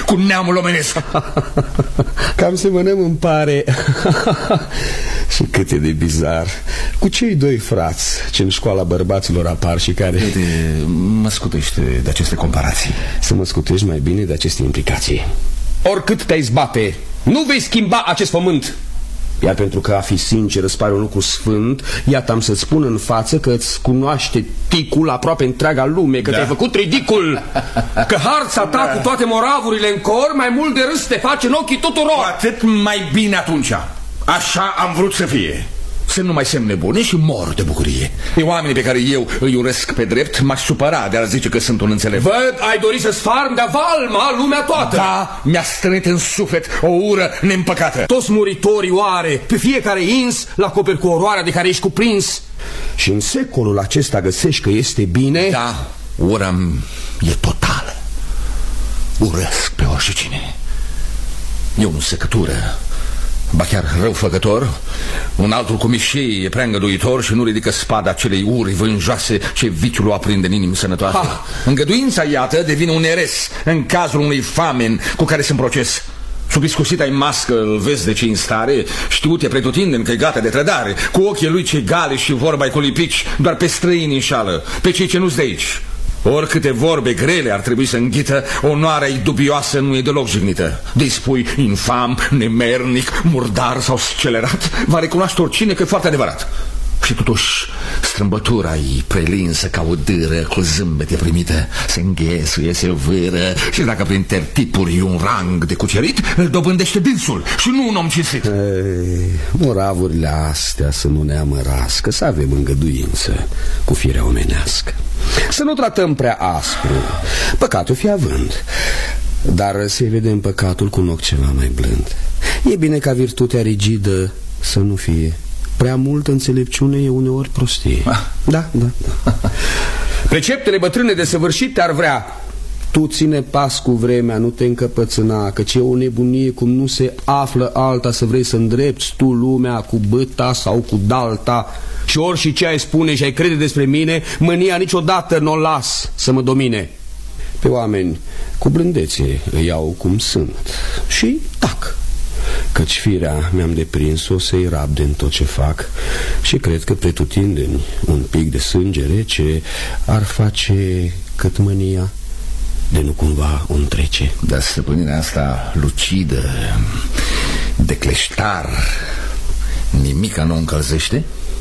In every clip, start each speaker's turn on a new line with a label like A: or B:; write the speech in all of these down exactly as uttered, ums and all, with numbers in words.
A: cu neamul omenesc.
B: Cam semănăm, îmi pare. Și cât e de bizar. Cu cei doi frați ce în școala bărbaților apar și care...
A: De, mă scutește de aceste comparații.
B: Să mă scutești mai bine de aceste implicații. Oricât te-ai zbate, nu vei schimba acest pământ. Iar pentru că a fi sincer îți pare un lucru sfânt, iată am să-ți spun în față că îți cunoaște ticul aproape întreaga lume, că da. Te-ai făcut ridicul, că harța ta da. Cu toate moravurile în cor mai mult de râs te face în ochii tuturor.
A: Cu atât mai bine atunci. Așa am vrut să fie. Să nu mai semne bune și mor de bucurie. De oamenii pe care eu îi urăsc pe drept m-aș supăra de a zice că sunt un înțelept.
B: Văd, ai dorit să sfarm de-a valma lumea toată.
A: Da, mi-a strânit în suflet o ură neîmpăcată.
B: Toți muritorii oare, pe fiecare ins, l-acoperi cu oroarea de care ești cuprins. Și în secolul acesta găsești că este bine?
A: Da, ura e totală. Urăsc pe oricine. Eu nu secătură, ba chiar răufăcător. Un altul cu mișei e prea îngăduitor și nu ridică spada acelei uri vânjoase ce viciul o aprinde în inimi sănătoase. Ha. Îngăduința, iată, devine un eres în cazul unui famen cu care sunt proces. Sub iscusita-i mască îl vezi de ce în stare, știute pretutindeni că e gata de trădare. Cu ochii lui ce gale și vorba-i cu lipici, doar pe străini înșală, pe cei ce nu-s de aici. Oricâte vorbe grele ar trebui să înghită, onoarea-i dubioasă nu e deloc jignită. De-i spui infam, nemernic, murdar sau scelerat, va recunoaște oricine că e foarte adevărat. Și totuși strâmbătura-i prelinsă ca o dâră cu zâmbete primită, se înghesuie, se vâră și dacă prin tertipuri e un rang de cucerit, îl dobândește dânsul și nu un om cinstit.
B: Ei, moravurile astea să nu ne amărască, să avem îngăduință cu firea omenească. Să nu tratăm prea aspru, păcatul fi având, dar să-i vedem păcatul cu un ochi ceva mai blând. E bine ca virtutea rigidă să nu fie. Prea multă înțelepciune e uneori prostie. Ah. Da, da, da. Preceptele bătrâne de săvârșit te-ar vrea. Tu ține pas cu vremea, nu te încăpățâna, căci e o nebunie cum nu se află alta să vrei să îndrepți tu lumea cu băta sau cu dalta. Și ori și ce ai spune și ai crede despre mine, mânia niciodată n-o las să mă domine. Pe oameni cu blândețe îi iau cum sunt și tac, căci firea mi-am deprins-o să-i rabde în tot ce fac și cred că pretutindeni un pic de sânge rece ar face cât mânia de nu cumva o întrece.
A: Dar stăpânirea asta lucidă, de cleștar, nimica nu o încălzește?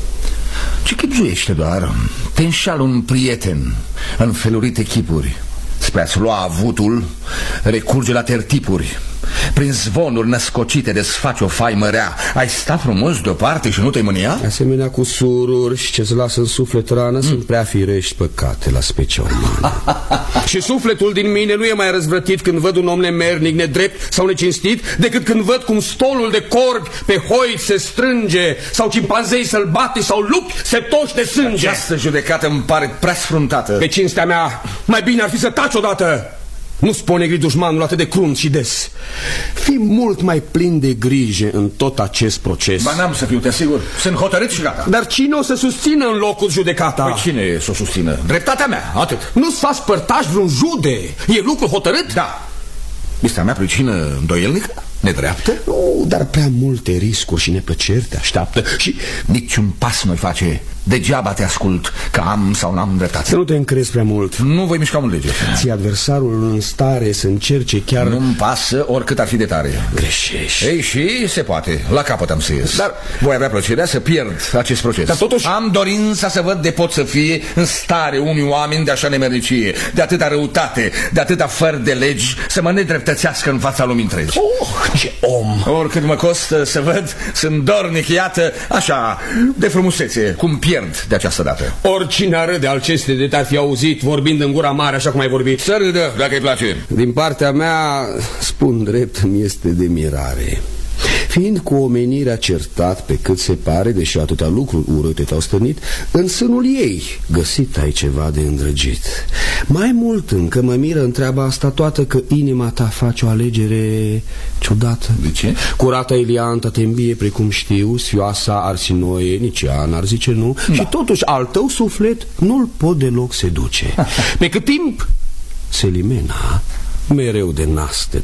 A: Ce chipzuiește doar? Te înșală un prieten în felurite chipuri. Spre a-ți lua avutul, recurge la tertipuri. Prin zvonuri născocite desfaci o faimă rea. Ai sta frumos deoparte și nu te mânia?
B: Asemenea cu sururi și ce-ți lasă în suflet rană, mm. sunt prea firești păcate la specia umană. Și sufletul din mine nu e mai răzvrătit când văd un om nemernic, nedrept sau necinstit, decât când văd cum stolul de corbi pe hoit se strânge, sau cimpanzei sălbati sau lupi se toși de sânge.
A: Această judecată îmi pare prea sfruntată.
B: Pe cinstea mea, mai bine ar fi să taci odată. Nu spune negri dușmanul atât de crunt și des. Fii mult mai plin de grijă în tot acest proces.
A: Ba n-am să fiu, te asigur. Sunt hotărât și gata.
B: Dar cine o să susțină în locul judecata?
A: Păi cine să o susțină? Dreptatea mea, atât.
B: Nu-ți faci părtaș vreun jude. E lucru hotărât?
A: Da. Este a mea pricină îndoielnică? Nedreaptă?
B: Nu, dar prea multe riscuri și neplăceri te așteaptă. Și
A: niciun pas nu-i face. Degeaba te ascult că am sau n-am dreptate.
B: Să nu te încrezi prea mult.
A: Nu voi mișca un lege.
B: Ți adversarul în stare să încerce chiar...
A: Nu-mi pasă oricât ar fi de tare.
B: Greșești.
A: Ei, și se poate. La capăt am să ies. Dar voi avea plăcerea să pierd acest proces.
B: Dar totuși...
A: Am dorința să văd de pot să fie în stare unii oameni de așa nemernicie, de atâta răutate, de atâta fără de legi, să mă nedreptățească în fața lumii întregi.
B: Oh, ce om!
A: Oricât mă costă să văd, sunt dornic, iată, așa, de frumusețe, cum pierd de această dată.
B: Oricine ar râde aceste de te-ar fi auzit vorbind în gura mare așa cum ai vorbit.
A: Să râdă, dacă îi place.
B: Din partea mea, spun drept, mi este de mirare. Fiind cu omenirea certat pe cât se pare, deși atâtea lucruri urâte te-au stănit, în sânul ei găsit ai ceva de îndrăgit. Mai mult încă mă miră întreaba asta toată, că inima ta face o alegere ciudată.
A: De ce?
B: Curata Ilianta te îmbie precum știu, sfioasa Arsinoe nici ea n-ar zice nu, da. Și totuși al tău suflet nu-l pot deloc seduce. Pe cât timp Selimena mereu de nas te